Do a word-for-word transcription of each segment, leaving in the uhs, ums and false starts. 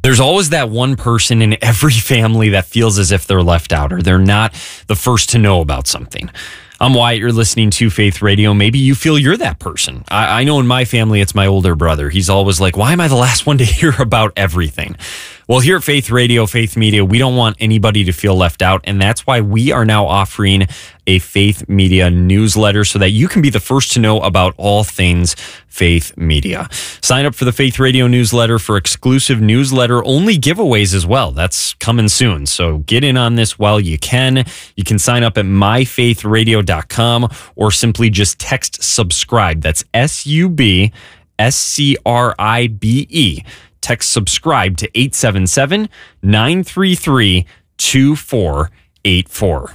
There's always that one person in every family that feels as if they're left out or they're not the first to know about something. I'm Wyatt. You're listening to Faith Radio. Maybe you feel you're that person. I, I know in my family, it's my older brother. He's always like, why am I the last one to hear about everything? Well, here at Faith Radio, Faith Media, we don't want anybody to feel left out. And that's why we are now offering a Faith Media newsletter so that you can be the first to know about all things Faith Media. Sign up for the Faith Radio newsletter for exclusive newsletter only giveaways as well. That's coming soon. So get in on this while you can. You can sign up at my faith radio dot com or simply just text subscribe. That's S U B S C R I B E. Text subscribe to eight seven seven, nine three three, two four eight four.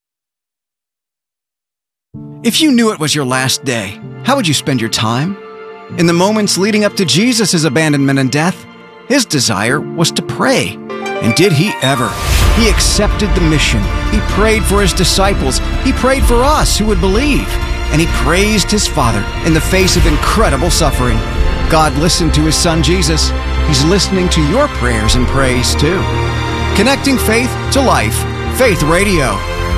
If you knew it was your last day, how would you spend your time? In the moments leading up to Jesus' abandonment and death, his desire was to pray. And did he ever? He accepted the mission. He prayed for his disciples. He prayed for us who would believe. And he praised his Father in the face of incredible suffering. God listened to his Son Jesus. He's listening to your prayers and praise too. Connecting faith to life. Faith Radio.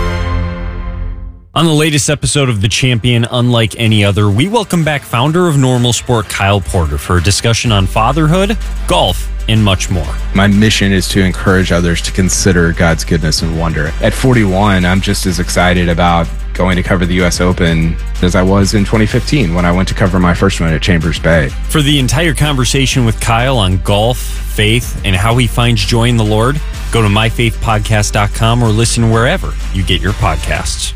On the latest episode of The Champion Unlike Any Other, we welcome back founder of Normal Sport, Kyle Porter, for a discussion on fatherhood, golf, and much more. My mission is to encourage others to consider God's goodness and wonder. At forty-one, I'm just as excited about going to cover the U S Open as I was in twenty fifteen when I went to cover my first one at Chambers Bay. For the entire conversation with Kyle on golf, faith, and how he finds joy in the Lord, go to my faith podcast dot com or listen wherever you get your podcasts.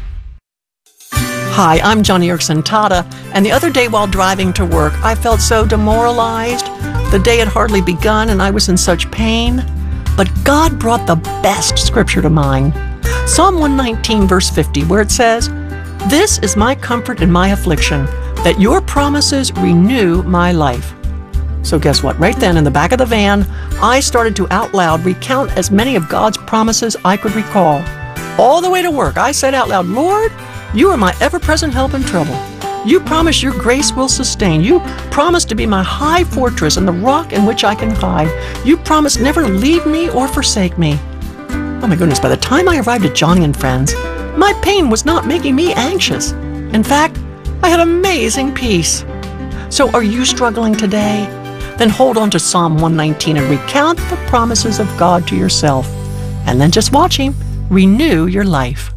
Hi, I'm Joni Eareckson Tada, and the other day while driving to work, I felt so demoralized. The day had hardly begun, and I was in such pain. But God brought the best scripture to mind. Psalm one nineteen, verse fifty, where it says, "This is my comfort in my affliction, that your promises renew my life." So guess what? Right then, in the back of the van, I started to out loud recount as many of God's promises I could recall. All the way to work, I said out loud, "Lord, you are my ever-present help in trouble. You promise your grace will sustain. You promise to be my high fortress and the rock in which I can hide. You promise never to leave me or forsake me." Oh my goodness, by the time I arrived at Joni and Friends, my pain was not making me anxious. In fact, I had amazing peace. So are you struggling today? Then hold on to Psalm one nineteen and recount the promises of God to yourself. And then just watch Him renew your life.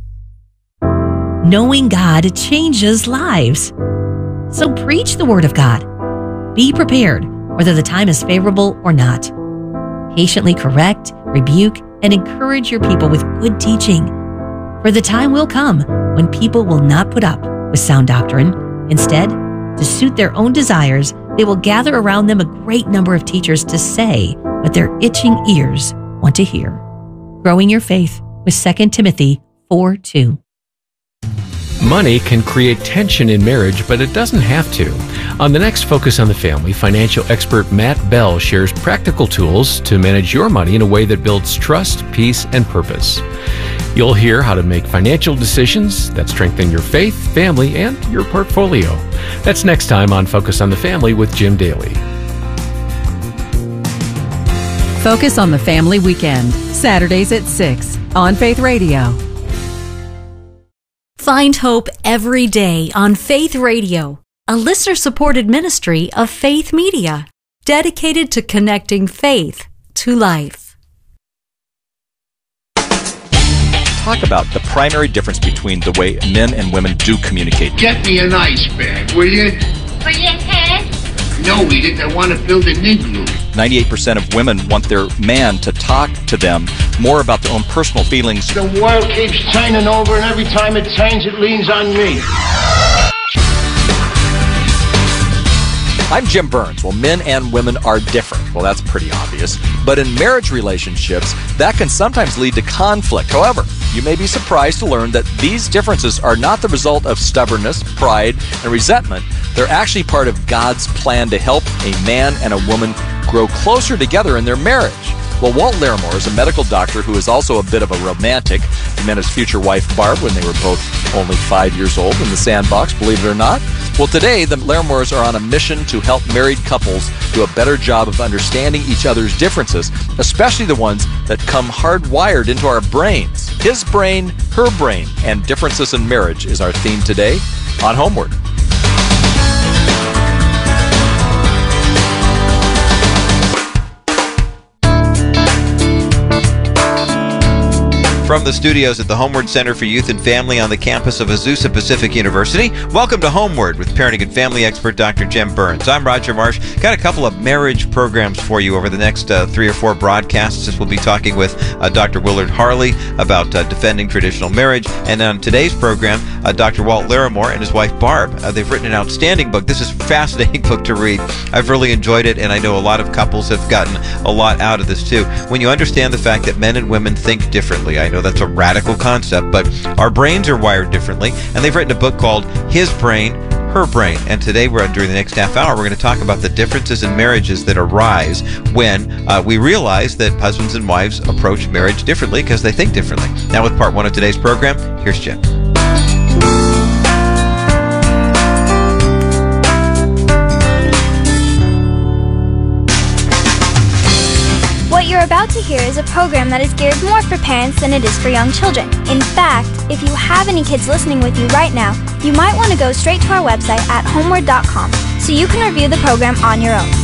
Knowing God changes lives. So preach the Word of God. Be prepared, whether the time is favorable or not. Patiently correct, rebuke, and encourage your people with good teaching. For the time will come when people will not put up with sound doctrine. Instead, to suit their own desires, they will gather around them a great number of teachers to say what their itching ears want to hear. Growing your faith with Second Timothy four two. Money can create tension in marriage, but it doesn't have to. On the next Focus on the Family, financial expert Matt Bell shares practical tools to manage your money in a way that builds trust, peace, and purpose. You'll hear how to make financial decisions that strengthen your faith, family, and your portfolio. That's next time on Focus on the Family with Jim Daly. Focus on the Family Weekend, Saturdays at six on Faith Radio. Find hope every day on Faith Radio, a listener-supported ministry of Faith Media, dedicated to connecting faith to life. Talk about the primary difference between the way men and women do communicate. Get me an ice bag, will you? For your head? No, Edith, I want to build an igloo. ninety-eight percent of women want their man to talk to them more about their own personal feelings. The world keeps turning over, and every time it turns, it leans on me. I'm Jim Burns. Well, men and women are different. Well, that's pretty obvious. But in marriage relationships, that can sometimes lead to conflict. However, you may be surprised to learn that these differences are not the result of stubbornness, pride, and resentment. They're actually part of God's plan to help a man and a woman grow closer together in their marriage. Well, Walt Larimore is a medical doctor who is also a bit of a romantic. He met his future wife, Barb, when they were both only five years old in the sandbox, believe it or not. Well, today, the Larimores are on a mission to help married couples do a better job of understanding each other's differences, especially the ones that come hardwired into our brains. His brain, her brain, and differences in marriage is our theme today on Homeward. From the studios at the Homeward Center for Youth and Family on the campus of Azusa Pacific University, welcome to Homeward with parenting and family expert Doctor Jim Burns. I'm Roger Marsh. Got a couple of marriage programs for you over the next uh, three or four broadcasts. We'll be talking with uh, Doctor Willard Harley about uh, defending traditional marriage. And on today's program, uh, Doctor Walt Larimore and his wife Barb. Uh, they've written an outstanding book. This is a fascinating book to read. I've really enjoyed it, and I know a lot of couples have gotten a lot out of this too. When you understand the fact that men and women think differently, I know that's a radical concept, but our brains are wired differently, and they've written a book called His Brain, Her Brain. And today, we're during the next half hour, we're going to talk about the differences in marriages that arise when uh, we realize that husbands and wives approach marriage differently because they think differently. Now, with part one of today's program, here's Jim. What you're about to hear is a program that is geared more for parents than it is for young children. In fact, if you have any kids listening with you right now, you might want to go straight to our website at homeward dot com so you can review the program on your own.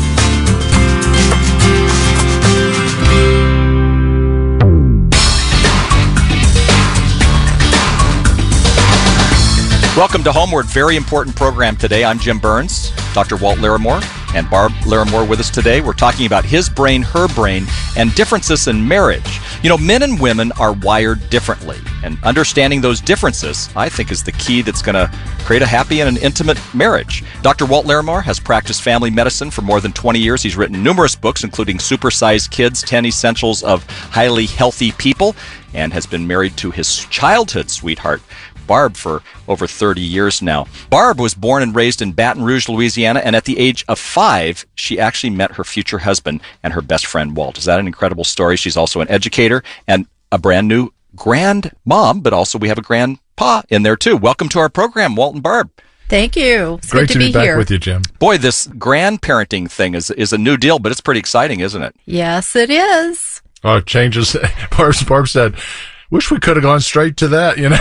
Welcome to Homeward. Very important program today. I'm Jim Burns, Doctor Walt Larimore, and Barb Larimore with us today. We're talking about his brain, her brain, and differences in marriage. You know, men and women are wired differently, and understanding those differences, I think, is the key that's going to create a happy and an intimate marriage. Doctor Walt Larimore has practiced family medicine for more than twenty years. He's written numerous books, including Supersized Kids, ten Essentials of Highly Healthy People, and has been married to his childhood sweetheart, Barb, for over thirty years now. Barb was born and raised in Baton Rouge, Louisiana, and at the age of five, she actually met her future husband and her best friend, Walt. Is that an incredible story? She's also an educator and a brand new grandmom, but also we have a grandpa in there too. Welcome to our program, Walt and Barb. Thank you. It's Great good to, to be, be back here. with you, Jim. Boy, this grandparenting thing is is a new deal, but it's pretty exciting, isn't it? Yes, it is. Oh, it changes. Barb, Barb said, wish we could have gone straight to that, you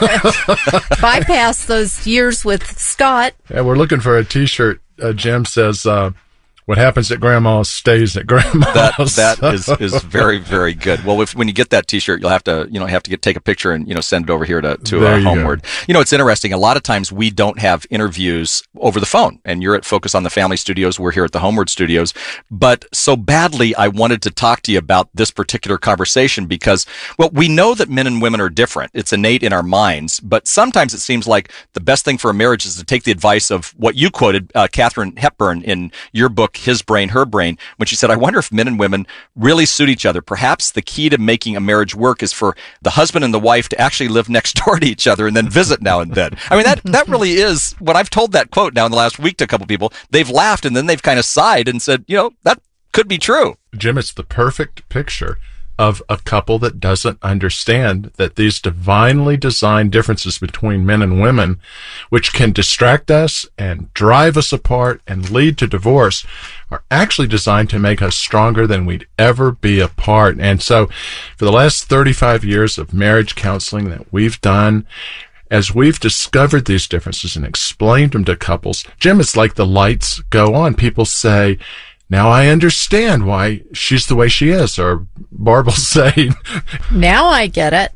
know. Bypass those years with Scott. Yeah, we're looking for a T-shirt. Uh, Jim says, uh, what happens at grandma's stays at grandma's. That that is, is very, very good. Well, if, when you get that T-shirt, you'll have to you know have to get take a picture and you know send it over here to to uh, Homeward. Go. You know, it's interesting. A lot of times we don't have interviews over the phone, and you're at Focus on the Family Studios. We're here at the Homeward Studios. But so badly, I wanted to talk to you about this particular conversation because, well, we know that men and women are different. It's innate in our minds. But sometimes it seems like the best thing for a marriage is to take the advice of what you quoted, uh, Katharine Hepburn, in your book, His Brain, Her Brain, when she said, I wonder if men and women really suit each other. Perhaps the key to making a marriage work is for the husband and the wife to actually live next door to each other and then visit now and then. I mean, that, that really is, when I've told that quote now in the last week to a couple people, they've laughed and then they've kind of sighed and said, you know, that could be true. Jim, it's the perfect picture of a couple that doesn't understand that these divinely designed differences between men and women, which can distract us and drive us apart and lead to divorce, are actually designed to make us stronger than we'd ever be apart. And so for the last thirty-five years of marriage counseling that we've done, as we've discovered these differences and explained them to couples, Jim, it's like the lights go on. People say, now I understand why she's the way she is, or Barb will say, now I get it.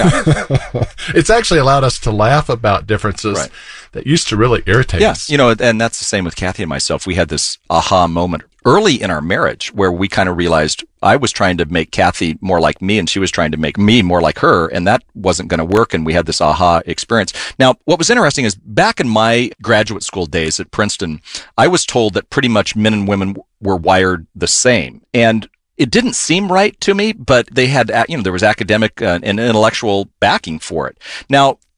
Yeah. It's actually allowed us to laugh about differences right. that used to really irritate yes. us. You know, and that's the same with Kathy and myself. We had this aha moment early in our marriage where we kind of realized I was trying to make Kathy more like me and she was trying to make me more like her, and that wasn't going to work, and we had this aha experience. Now, what was interesting is back in my graduate school days at Princeton, I was told that pretty much men and women were wired the same. And it didn't seem right to me, but they had, you know, there was academic uh, and intellectual backing for it. Now,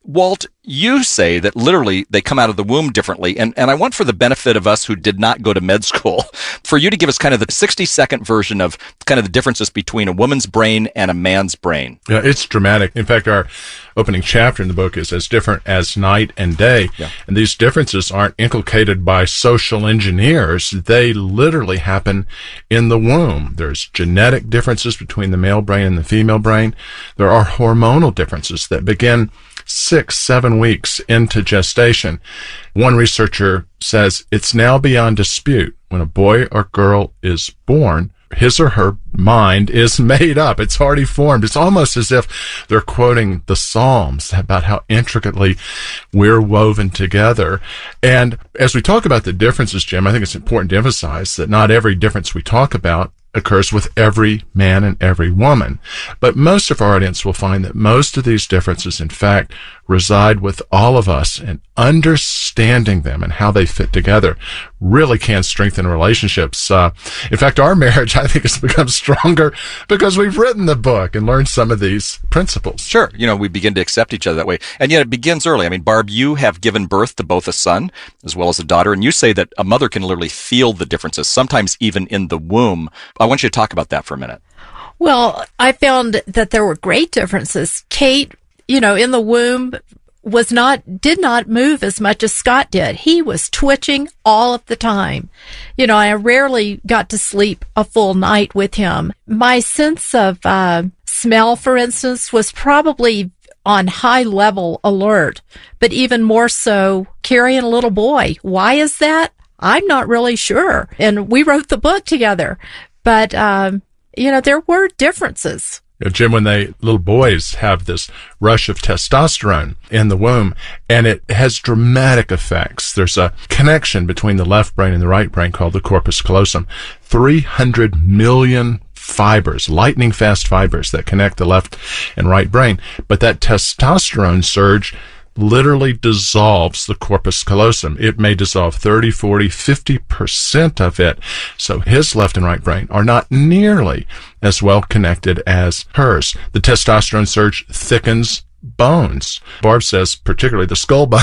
Walt, you say that literally they come out of the womb differently. And, and I want, for the benefit of us who did not go to med school, for you to give us kind of the sixty second version of kind of the differences between a woman's brain and a man's brain. Yeah, it's dramatic. In fact, our opening chapter in the book is as different as night and day. Yeah. And these differences aren't inculcated by social engineers. They literally happen in the womb. There's genetic differences between the male brain and the female brain. There are hormonal differences that begin six, seven weeks into gestation. One researcher says it's now beyond dispute when a boy or girl is born, his or her mind is made up. It's already formed. It's almost as if they're quoting the Psalms about how intricately we're woven together. And as we talk about the differences, Jim, I think it's important to emphasize that not every difference we talk about occurs with every man and every woman. But most of our audience will find that most of these differences, in fact, reside with all of us, and understanding them and how they fit together really can strengthen relationships. Uh, in fact, our marriage, I think, has become stronger because we've written the book and learned some of these principles. Sure. You know, we begin to accept each other that way. And yet it begins early. I mean, Barb, you have given birth to both a son as well as a daughter, and you say that a mother can literally feel the differences, sometimes even in the womb. I want you to talk about that for a minute. Well, I found that there were great differences. Kate, you know, in the womb was not, did not move as much as Scott did. He was twitching all of the time. You know, I rarely got to sleep a full night with him. My sense of uh, smell, for instance, was probably on high level alert, but even more so carrying a little boy. Why is that? I'm not really sure. And we wrote the book together, but, um, you know, there were differences. You know, Jim, when they, little boys have this rush of testosterone in the womb, and it has dramatic effects. There's a connection between the left brain and the right brain called the corpus callosum. three hundred million fibers, lightning fast fibers that connect the left and right brain. But that testosterone surge literally dissolves the corpus callosum. It may dissolve thirty, forty, fifty percent of it. So his left and right brain are not nearly as well connected as hers. The testosterone surge thickens bones. Barb says, particularly the skull bone.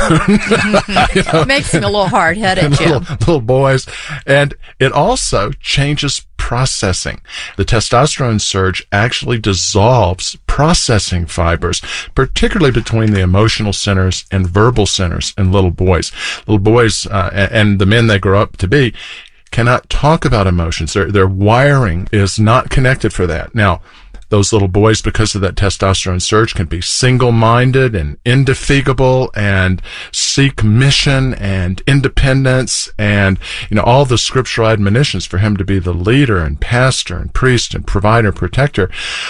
You know, it makes him a little hard-headed, Jim. Little, little boys. And it also changes processing. The testosterone surge actually dissolves processing fibers, particularly between the emotional centers and verbal centers in little boys. Little boys, uh, and the men they grow up to be, cannot talk about emotions. Their, their wiring is not connected for that. Now, those little boys, because of that testosterone surge, can be single-minded and indefatigable and seek mission and independence and, you know, all the scriptural admonitions for him to be the leader and pastor and priest and provider, protector,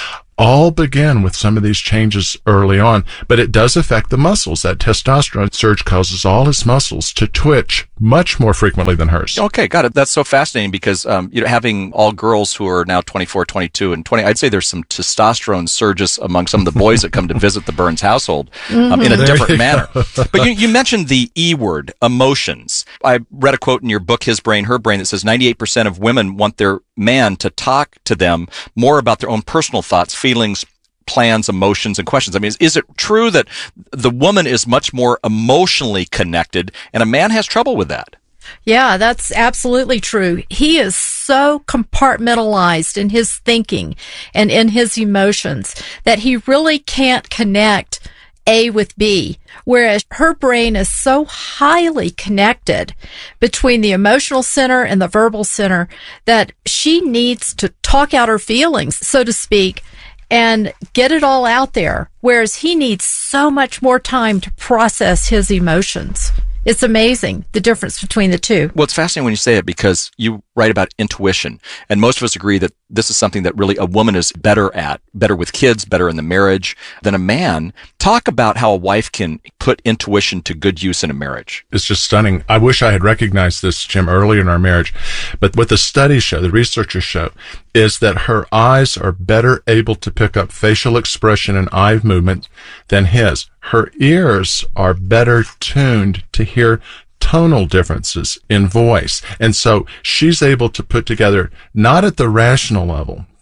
all begin with some of these changes early on. But it does affect the muscles. That testosterone surge causes all his muscles to twitch much more frequently than hers. Okay, got it. That's so fascinating because, um, you know, having all girls who are now twenty-four, twenty-two, and twenty, I'd say there's some testosterone surges among some of the boys that come to visit the Burns household um, mm-hmm. in a there different manner. But you, you mentioned the E word, emotions. I read a quote in your book, His Brain, Her Brain, that says ninety-eight percent of women want their man to talk to them more about their own personal thoughts, feelings, plans, emotions, and questions. I mean, is, is it true that the woman is much more emotionally connected and a man has trouble with that? Yeah, that's absolutely true. He is so compartmentalized in his thinking and in his emotions that he really can't connect A with B, whereas her brain is so highly connected between the emotional center and the verbal center that she needs to talk out her feelings, so to speak, and get it all out there, whereas he needs so much more time to process his emotions. It's amazing, the difference between the two. Well, it's fascinating when you say it because you write about intuition. And most of us agree that this is something that really a woman is better at, better with kids, better in the marriage than a man. Talk about how a wife can put intuition to good use in a marriage. It's just stunning. I wish I had recognized this, Jim, earlier in our marriage. But what the studies show, the researchers show, is that her eyes are better able to pick up facial expression and eye movement than his. Her ears are better tuned to hear tonal differences in voice. And so she's able to put together, not at the rational level,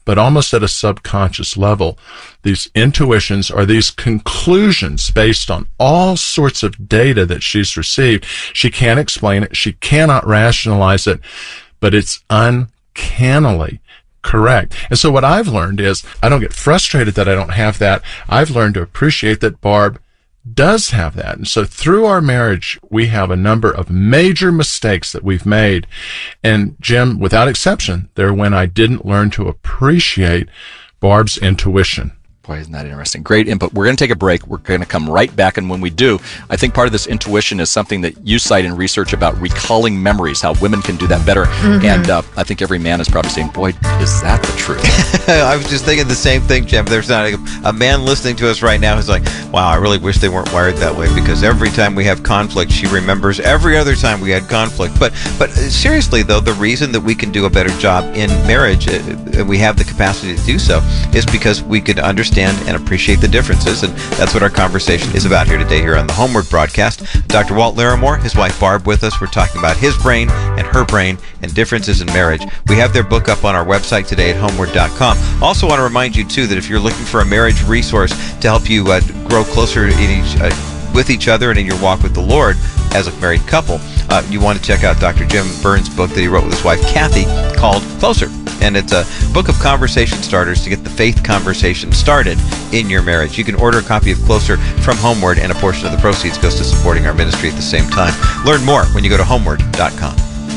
but almost at a subconscious level. These intuitions are these conclusions based on all sorts of data that she's received. She can't explain it. She cannot rationalize it, but it's uncannily correct. And so what I've learned is I don't get frustrated that I don't have that. I've learned to appreciate that Barb does have that. And so through our marriage, we have a number of major mistakes that we've made. And Jim, without exception, they're when I didn't learn to appreciate Barb's intuition. Boy, isn't that interesting? Great input. We're going to take a break. We're going to come right back. And when we do, I think part of this intuition is something that you cite in research about recalling memories, how women can do that better. Mm-hmm. And uh, I think every man is probably saying, boy, is that the truth? I was just thinking the same thing, Jim. There's not a, a man listening to us right now who's like, wow, I really wish they weren't wired that way, because every time we have conflict, she remembers every other time we had conflict. But but seriously, though, the reason that we can do a better job in marriage, uh, and we have the capacity to do so, is because we could understand and appreciate the differences, and that's what our conversation is about here today here on the Homeward broadcast. Doctor Walt Larimore, his wife Barb with us. We're talking about his brain and her brain and differences in marriage. We have their book up on our website today at homeward dot com. Also want to remind you, too, that if you're looking for a marriage resource to help you uh, grow closer in each, uh, with each other and in your walk with the Lord as a married couple, uh, you want to check out Doctor Jim Burns' book that he wrote with his wife Kathy called Closer. And it's a book of conversation starters to get the faith conversation started in your marriage. You can order a copy of Closer from Homeward, and a portion of the proceeds goes to supporting our ministry at the same time. Learn more when you go to homeward dot com.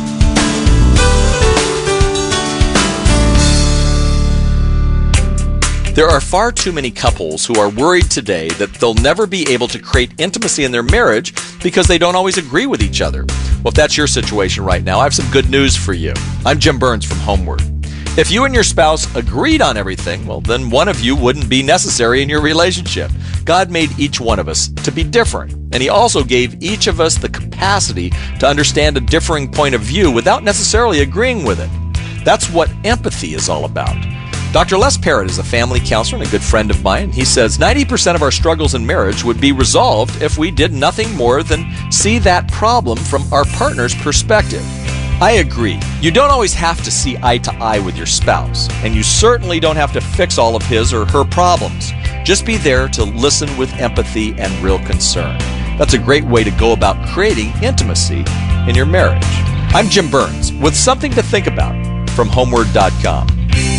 There are far too many couples who are worried today that they'll never be able to create intimacy in their marriage because they don't always agree with each other. Well, if that's your situation right now, I have some good news for you. I'm Jim Burns from Homeward. If you and your spouse agreed on everything, well, then one of you wouldn't be necessary in your relationship. God made each one of us to be different, and He also gave each of us the capacity to understand a differing point of view without necessarily agreeing with it. That's what empathy is all about. Doctor Les Parrott is a family counselor and a good friend of mine. He says ninety percent of our struggles in marriage would be resolved if we did nothing more than see that problem from our partner's perspective. I agree. You don't always have to see eye to eye with your spouse, and you certainly don't have to fix all of his or her problems. Just be there to listen with empathy and real concern. That's a great way to go about creating intimacy in your marriage. I'm Jim Burns with something to think about from homeward dot com.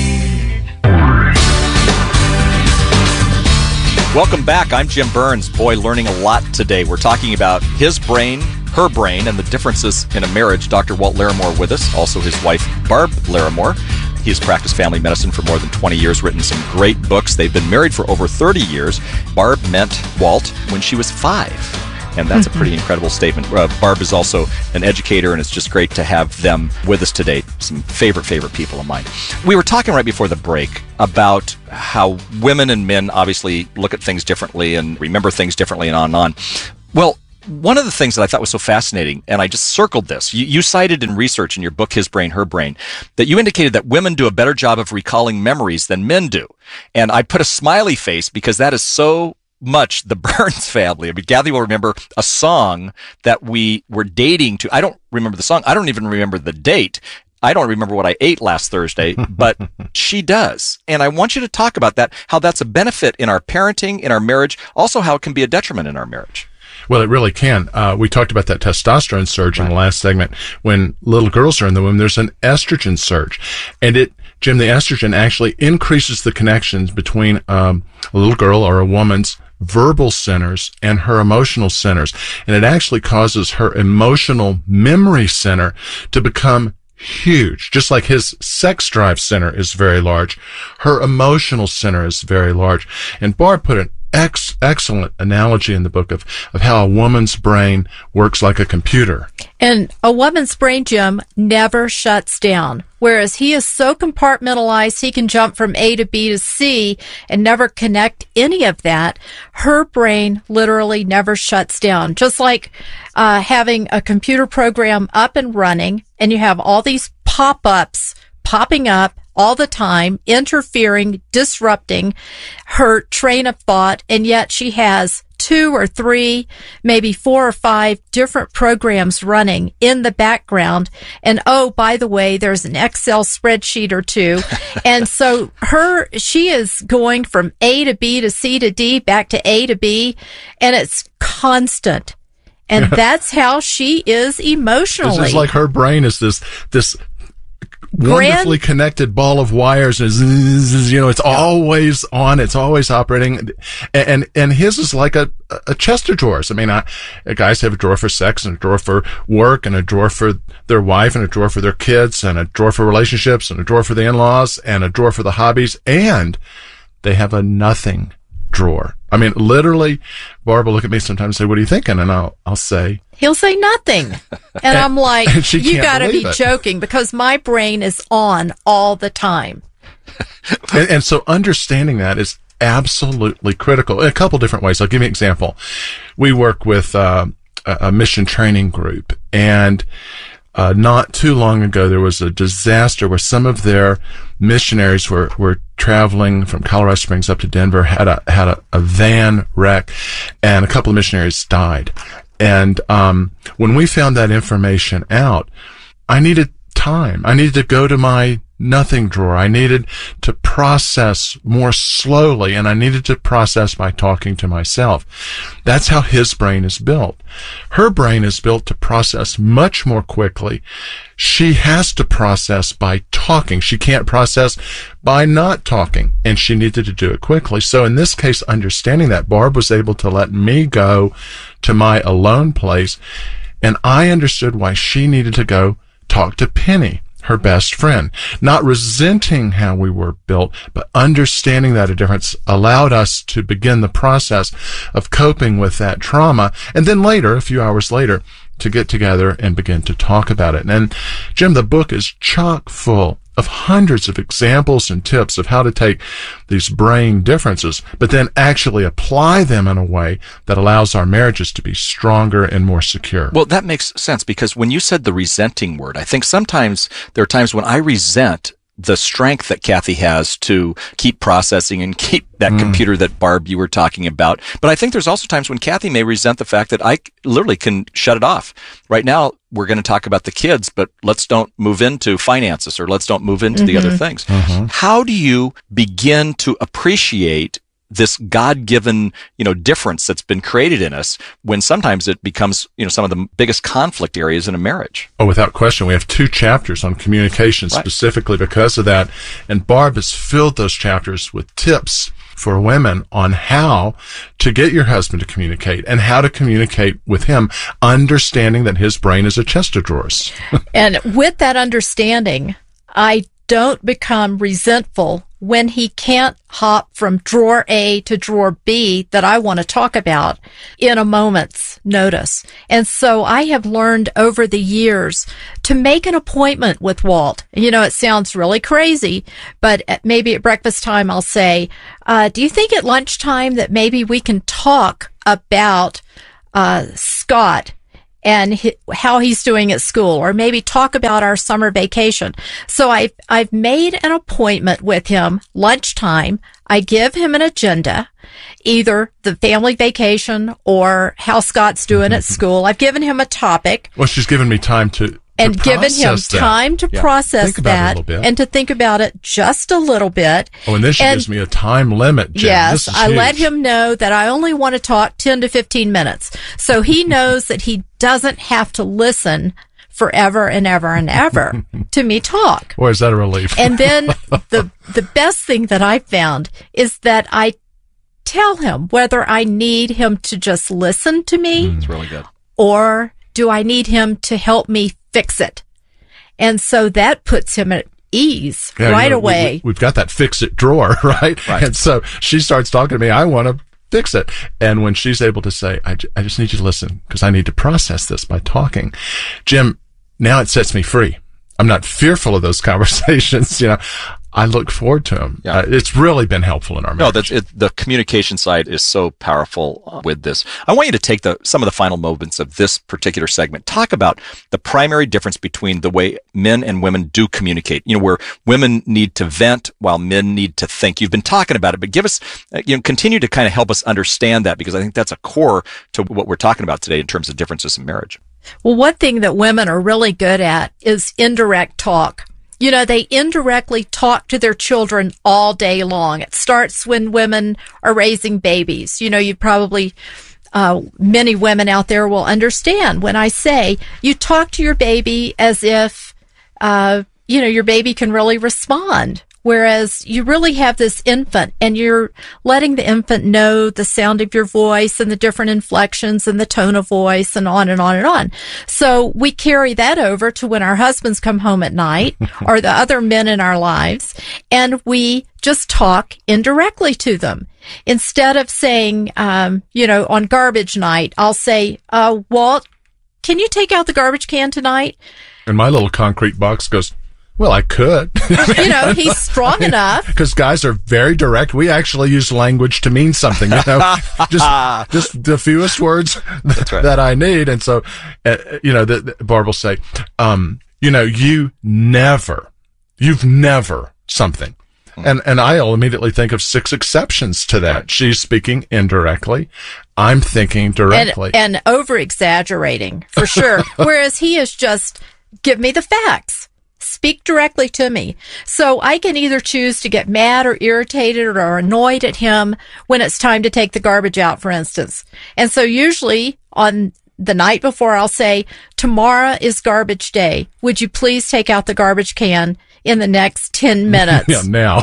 Welcome back. I'm Jim Burns. Boy, learning a lot today. We're talking about his brain, her brain, and the differences in a marriage. Doctor Walt Larimore with us, also his wife, Barb Larimore. He's practiced family medicine for more than twenty years, written some great books. They've been married for over thirty years. Barb met Walt when she was five. And that's a pretty incredible statement. Uh, Barb is also an educator, and it's just great to have them with us today. Some favorite, favorite people of mine. We were talking right before the break about how women and men obviously look at things differently and remember things differently and on and on. Well, one of the things that I thought was so fascinating, and I just circled this, you, you cited in research in your book, His Brain, Her Brain, that you indicated that women do a better job of recalling memories than men do. And I put a smiley face because that is so much the Burns family. I mean, Kathy will remember a song that we were dating to. I don't remember the song. I don't even remember the date. I don't remember what I ate last Thursday, but she does. And I want you to talk about that, how that's a benefit in our parenting, in our marriage, also how it can be a detriment in our marriage. Well, it really can. Uh, we talked about that testosterone surge right in the last segment. When little girls are in the womb, there's an estrogen surge. And it, Jim, the estrogen actually increases the connections between um, a little girl or a woman's verbal centers and her emotional centers. And it actually causes her emotional memory center to become huge. Just like his sex drive center is very large, her emotional center is very large. And Barb put an ex- excellent analogy in the book of, of how a woman's brain works like a computer. And a woman's brain, Jim, never shuts down. Whereas he is so compartmentalized, he can jump from A to B to C and never connect any of that. Her brain literally never shuts down. Just like uh, having a computer program up and running, and you have all these pop-ups popping up all the time, interfering, disrupting her train of thought, and yet she has two or three, maybe four or five different programs running in the background. And oh, by the way, there's an Excel spreadsheet or two. And so her, she is going from A to B to C to D back to A to B, and it's constant. And that's how she is emotionally. This is like her brain is this, this wonderfully Grand- connected ball of wires. And zzz, you know, it's always on. It's always operating. And, and, and his is like a, a chest of drawers. I mean, I, guys have a drawer for sex and a drawer for work and a drawer for their wife and a drawer for their kids and a drawer for relationships and a drawer for the in-laws and a drawer for the hobbies. And they have a nothing drawer. I mean, literally, Barb will look at me sometimes and say, "What are you thinking?" And I'll, I'll say, he'll say nothing. And, and I'm like, and you gotta be it. joking, because my brain is on all the time. and, and so understanding that is absolutely critical in a couple different ways. I'll give you an example. We work with uh, a, a mission training group, and uh, not too long ago, there was a disaster where some of their missionaries were, were traveling from Colorado Springs up to Denver, had a, had a, a van wreck, and a couple of missionaries died. And, um, when we found that information out, I needed time. I needed to go to my nothing drawer. I needed to process more slowly, and I needed to process by talking to myself. That's how his brain is built. Her brain is built to process much more quickly. She has to process by talking. She can't process by not talking, and she needed to do it quickly. So in this case, understanding that, Barb was able to let me go to my alone place, and I understood why she needed to go talk to Penny, her best friend. Not resenting how we were built, but understanding that a difference allowed us to begin the process of coping with that trauma. And then later, a few hours later, to get together and begin to talk about it. And Jim, the book is chock full of hundreds of examples and tips of how to take these brain differences, but then actually apply them in a way that allows our marriages to be stronger and more secure. Well, that makes sense, because when you said the resenting word, I think sometimes there are times when I resent the strength that Kathy has to keep processing and keep that mm. computer that Barb you were talking about. But I think there's also times when Kathy may resent the fact that I literally can shut it off. Right now, we're going to talk about the kids, but let's don't move into finances, or let's don't move into mm-hmm. the other things. Mm-hmm. How do you begin to appreciate this God-given, you know, difference that's been created in us, when sometimes it becomes, you know, some of the biggest conflict areas in a marriage? Oh, without question. We have two chapters on communication right. specifically because of that. And Barb has filled those chapters with tips for women on how to get your husband to communicate and how to communicate with him, understanding that his brain is a chest of drawers. And with that understanding, I don't become resentful when he can't hop from drawer A to drawer B that I want to talk about in a moment's notice. And so I have learned over the years to make an appointment with Walt. You know, it sounds really crazy, but at, maybe at breakfast time I'll say, uh, do you think at lunchtime that maybe we can talk about uh, Scott and hi, how he's doing at school, or maybe talk about our summer vacation? So I've, I've made an appointment with him lunchtime. I give him an agenda, either the family vacation or how Scott's doing at school. I've given him a topic. Well, she's given me time to, and to given him that. time to yeah. process that and to think about it just a little bit. Oh, and then she and, gives me a time limit, Jen. Yes, I huge. let him know that I only want to talk ten to fifteen minutes. So he knows that he doesn't have to listen forever and ever and ever to me talk. Boy, is that a relief. And then the the best thing that I found is that I tell him whether I need him to just listen to me. That's really good. Or do I need him to help me fix it? And so that puts him at ease yeah, right you know, away. We, we've got that fix it drawer, right? right? And so she starts talking to me. I want to fix it. And when she's able to say, I, j- I just need you to listen because I need to process this by talking. Jim, now it sets me free. I'm not fearful of those conversations. You know, I look forward to them. Yeah. Uh, it's really been helpful in our marriage. No, that's it, the communication side is so powerful uh, with this. I want you to take the some of the final moments of this particular segment. Talk about the primary difference between the way men and women do communicate. You know, where women need to vent while men need to think. You've been talking about it, but give us, uh, you know, continue to kind of help us understand that, because I think that's a core to what we're talking about today in terms of differences in marriage. Well, one thing that women are really good at is indirect talk. You know, they indirectly talk to their children all day long. It starts when women are raising babies. You know, you probably, uh, many women out there will understand when I say you talk to your baby as if, uh, you know, your baby can really respond. Whereas you really have this infant and you're letting the infant know the sound of your voice and the different inflections and the tone of voice and on and on and on. So we carry that over to when our husbands come home at night or the other men in our lives, and we just talk indirectly to them. Instead of saying, um, you know, on garbage night, I'll say, uh, Walt, can you take out the garbage can tonight? And my little concrete box goes, well, I could. You know, he's strong enough. Because guys are very direct. We actually use language to mean something, you know, just, just the fewest words th- right. that I need. And so, uh, you know, the, the, Barb will say, um, you know, you never, you've never something. And, and I'll immediately think of six exceptions to that. She's speaking indirectly. I'm thinking directly. And, and over exaggerating for sure. Whereas he is just, give me the facts. Speak directly to me. So I can either choose to get mad or irritated or annoyed at him when it's time to take the garbage out, for instance. And so usually on the night before, I'll say, tomorrow is garbage day. Would you please take out the garbage can in the next ten minutes? Yeah, now.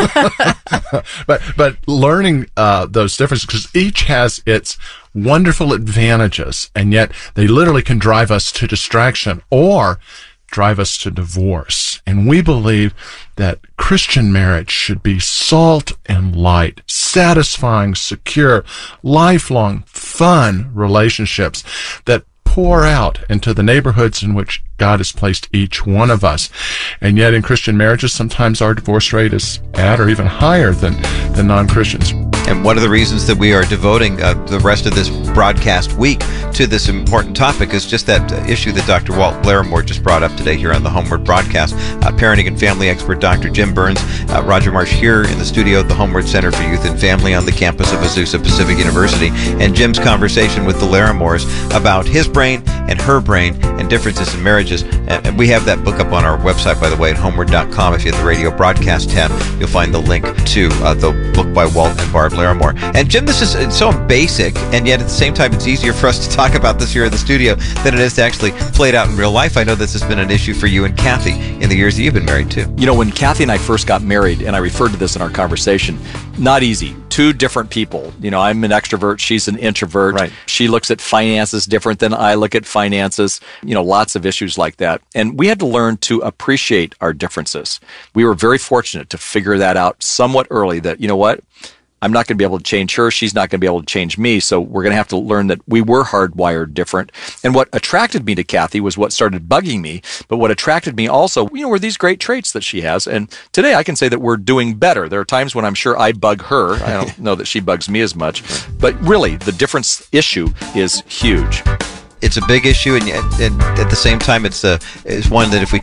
but, but learning, uh, those differences, because each has its wonderful advantages, and yet they literally can drive us to distraction or drive us to divorce. And we believe that Christian marriage should be salt and light, satisfying, secure, lifelong, fun relationships that pour out into the neighborhoods in which God has placed each one of us. And yet in Christian marriages, sometimes our divorce rate is at or even higher than, than non-Christians. And one of the reasons that we are devoting uh, the rest of this broadcast week to this important topic is just that uh, issue that Doctor Walt Larimore just brought up today here on the Homeward broadcast. Uh, parenting and family expert Doctor Jim Burns, uh, Roger Marsh here in the studio at the Homeward Center for Youth and Family on the campus of Azusa Pacific University, and Jim's conversation with the Larimores about his brain and her brain and differences in marriages. And we have that book up on our website, by the way, at homeward dot com. If you have the radio broadcast tab, you'll find the link to uh, the book by Walt and Barb Larimore. And Jim, this is it's so basic, and yet at the same time, it's easier for us to talk about this here in the studio than it is to actually play it out in real life. I know this has been an issue for you and Kathy in the years that you've been married too. You know, when Kathy and I first got married, and I referred to this in our conversation, not easy. Two different people. You know, I'm an extrovert. She's an introvert. Right. She looks at finances different than I look at finances. You know, lots of issues like that. And we had to learn to appreciate our differences. We were very fortunate to figure that out somewhat early that, you know what? I'm not going to be able to change her. She's not going to be able to change me. So we're going to have to learn that we were hardwired different. And what attracted me to Kathy was what started bugging me. But what attracted me also, you know, were these great traits that she has. And today I can say that we're doing better. There are times when I'm sure I bug her. I don't know that she bugs me as much. But really, the difference issue is huge. It's a big issue, and, and at the same time, it's a it's one that if we